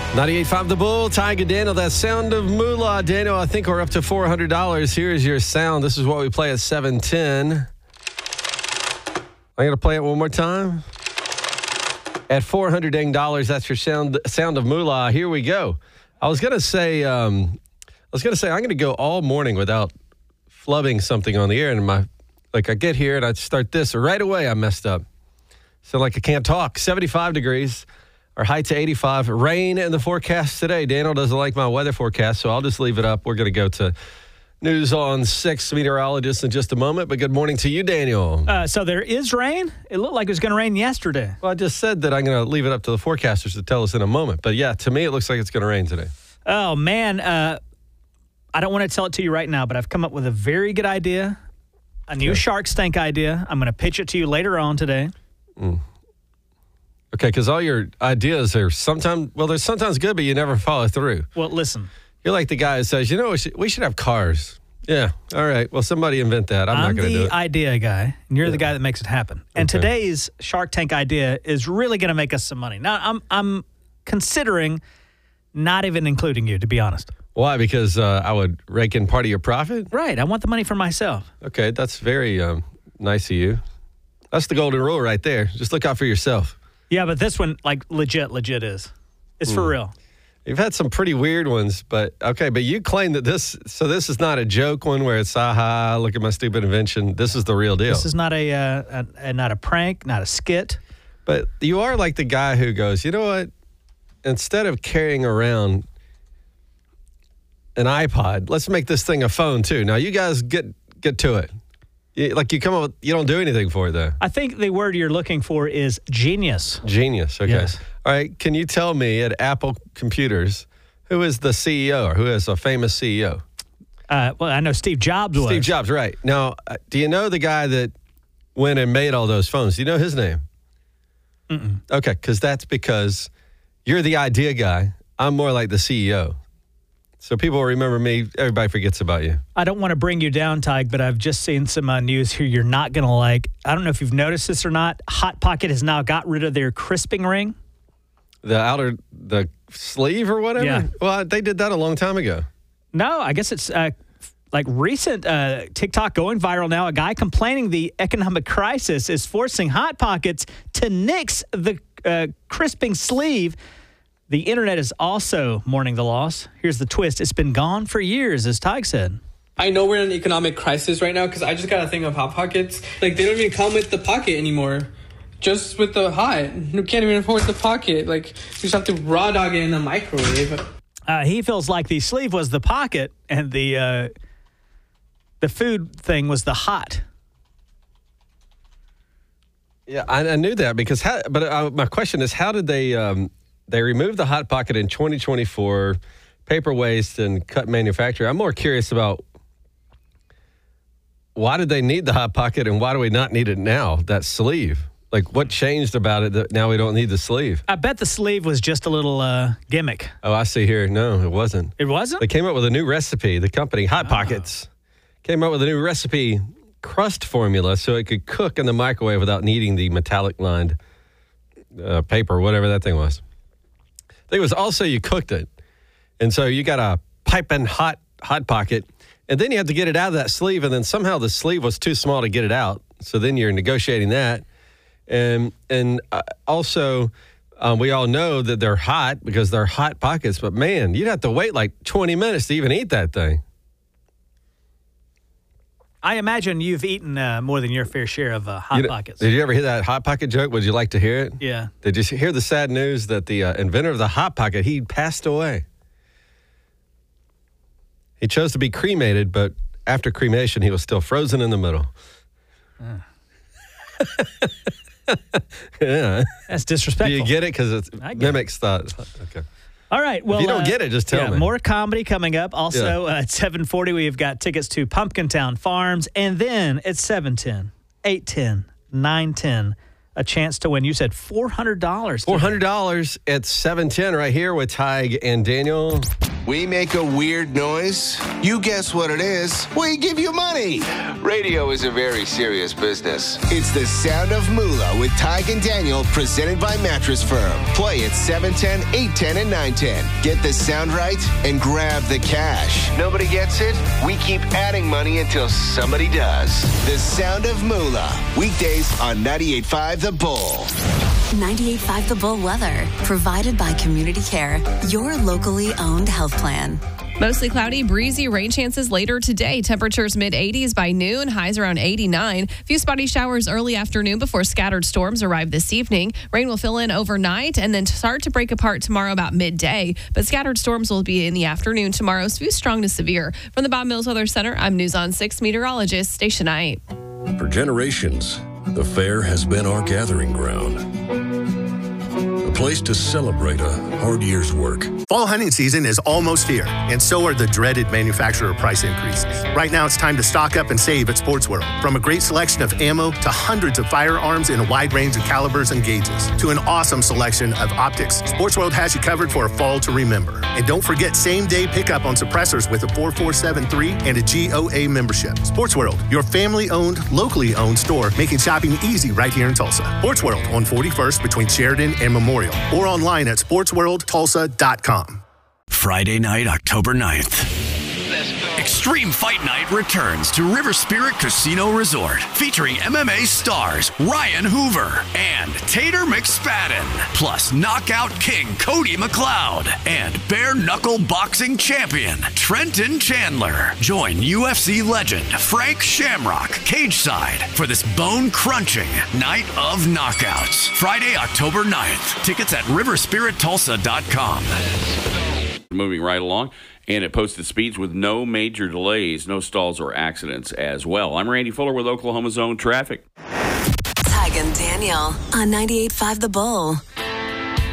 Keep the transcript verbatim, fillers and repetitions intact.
ninety-eight point five The Bull, Tiger Daniel, that sound of moolah. Daniel, I think we're up to four hundred dollars. Here's your sound. This is what we play at seven ten. I'm going to play it one more time. At four hundred dollars, that's your sound sound of moolah. Here we go. I was going to say, um, I was going to say, I'm going to go all morning without flubbing something on the air. And my, like I get here and I start this right away. I messed up. So like I can't talk. seventy-five degrees. Our high to eighty-five. Rain in the forecast today. Daniel doesn't like my weather forecast, so I'll just leave it up. We're going to go to News on six meteorologist in just a moment. But good morning to you, Daniel. Uh, so there is rain? It looked like it was going to rain yesterday. Well, I just said that I'm going to leave it up to the forecasters to tell us in a moment. But yeah, to me, it looks like it's going to rain today. Oh, man. Uh, I don't want to tell it to you right now, but I've come up with a very good idea, a new okay. Shark Tank idea. I'm going to pitch it to you later on today. Mm. Okay, because all your ideas are sometimes, well, they're sometimes good, but you never follow through. Well, listen. You're like the guy that says, you know, we should, we should have cars. Yeah, all right. Well, somebody invent that. I'm, I'm not going to do it. I'm the idea guy, and you're yeah. the guy that makes it happen. And okay. today's Shark Tank idea is really going to make us some money. Now, I'm I'm considering not even including you, to be honest. Why? Because uh, I would rake in part of your profit? Right. I want the money for myself. Okay, that's very um, nice of you. That's the golden rule right there. Just look out for yourself. Yeah, but this one, like, legit, legit is. It's mm. for real. You've had some pretty weird ones, but okay, but you claim that this, so this is not a joke one where it's, aha, look at my stupid invention. This is the real deal. This is not a, uh, a, a not a prank, not a skit. But you are like the guy who goes, you know what? Instead of carrying around an iPod, let's make this thing a phone too. Now you guys get get to it. You, like you come up with, you don't do anything for it though. I think the word you're looking for is genius. Genius, okay. Yes. All right, can you tell me at Apple Computers, who is the C E O or who is a famous C E O? Uh, well, I know Steve Jobs was. Steve Jobs, right. Now, uh, do you know the guy that went and made all those phones? Do you know his name? Mm-mm. Okay, because that's because you're the idea guy. I'm more like the C E O. So people will remember me. Everybody forgets about you. I don't want to bring you down, Tig, but I've just seen some uh, news here you're not going to like. I don't know if you've noticed this or not. Hot Pocket has now got rid of their crisping ring. The outer, the sleeve or whatever? Yeah. Well, they did that a long time ago. No, I guess it's uh, like recent uh, TikTok going viral now. A guy complaining the economic crisis is forcing Hot Pockets to nix the uh, crisping sleeve. The internet is also mourning the loss. Here's the twist. It's been gone for years, as Tig said. I know we're in an economic crisis right now because I just got a thing of Hot Pockets. Like, they don't even come with the pocket anymore. Just with the hot. You can't even afford the pocket. Like, you just have to raw dog it in the microwave. Uh, he feels like the sleeve was the pocket and the uh, the food thing was the hot. Yeah, I, I knew that because, how, but uh, my question is, how did they, um, they remove the Hot Pocket in twenty twenty-four, paper waste and cut manufacturing? I'm more curious about why did they need the Hot Pocket and why do we not need it now, that sleeve? Like, what changed about it that now we don't need the sleeve? I bet the sleeve was just a little uh, gimmick. Oh, I see here. No, it wasn't. It wasn't? They came up with a new recipe. The company, Hot Pockets, oh. came up with a new recipe crust formula so it could cook in the microwave without needing the metallic-lined uh, paper, whatever that thing was. I think it was also you cooked it. And so you got a piping hot Hot Pocket, and then you had to get it out of that sleeve, and then somehow the sleeve was too small to get it out. So then you're negotiating that. And and uh, also, um, we all know that they're hot because they're Hot Pockets. But, man, you'd have to wait like twenty minutes to even eat that thing. I imagine you've eaten uh, more than your fair share of uh, Hot you know, Pockets. Did you ever hear that Hot Pocket joke? Would you like to hear it? Yeah. Did you hear the sad news that the uh, inventor of the Hot Pocket, he passed away? He chose to be cremated, but after cremation, he was still frozen in the middle. Uh. Yeah. That's disrespectful. Do you get it? Because it mimics thought. Okay. All right. Well, if you don't uh, get it, just tell yeah, me. More comedy coming up. Also, yeah. uh, at seven forty, we've got tickets to Pumpkin Town Farms. And then at seven ten, eight ten, nine ten, a chance to win. You said four hundred dollars. four hundred dollars at seven ten right here with Tig and Daniel. We make a weird noise. You guess what it is. We give you money. Radio is a very serious business. It's the Sound of Moolah with Tig and Daniel, presented by Mattress Firm. Play at seven ten, eight ten, and nine ten. Get the sound right and grab the cash. Nobody gets it? We keep adding money until somebody does. The Sound of Moolah. Weekdays on ninety-eight point five The Bull. ninety-eight point five The Bull weather, provided by Community Care, your locally owned health plan. Mostly cloudy, breezy, rain chances later today. Temperatures mid eighties by noon, highs around eighty-nine. Few spotty showers early afternoon before scattered storms arrive this evening. Rain will fill in overnight and then start to break apart tomorrow about midday. But scattered storms will be in the afternoon tomorrow, few strong to severe. From the Bob Mills Weather Center, I'm News on six meteorologist Stacia Knight. For generations, the fair has been our gathering ground. A place to celebrate a hard year's work. Fall hunting season is almost here, and so are the dreaded manufacturer price increases. Right now, it's time to stock up and save at Sports World. From a great selection of ammo to hundreds of firearms in a wide range of calibers and gauges to an awesome selection of optics, Sports World has you covered for a fall to remember. And don't forget same-day pickup on suppressors with a four four seven three and a G O A membership. Sports World, your family-owned, locally owned store, making shopping easy right here in Tulsa. Sports World on forty-first between Sheridan and Memorial, or online at sports world tulsa dot com. Friday night, October ninth. Extreme Fight Night returns to River Spirit Casino Resort, featuring M M A stars Ryan Hoover and Tater McSpadden, plus Knockout King Cody McLeod and bare knuckle boxing champion Trenton Chandler. Join U F C legend Frank Shamrock cageside for this bone-crunching night of knockouts. Friday, October ninth. Tickets at river spirit tulsa dot com. Moving right along, and it posted speeds with no major delays, no stalls or accidents as well. I'm Randy Fuller with Oklahoma Zone Traffic. Tig and Daniel on ninety-eight point five The Bull.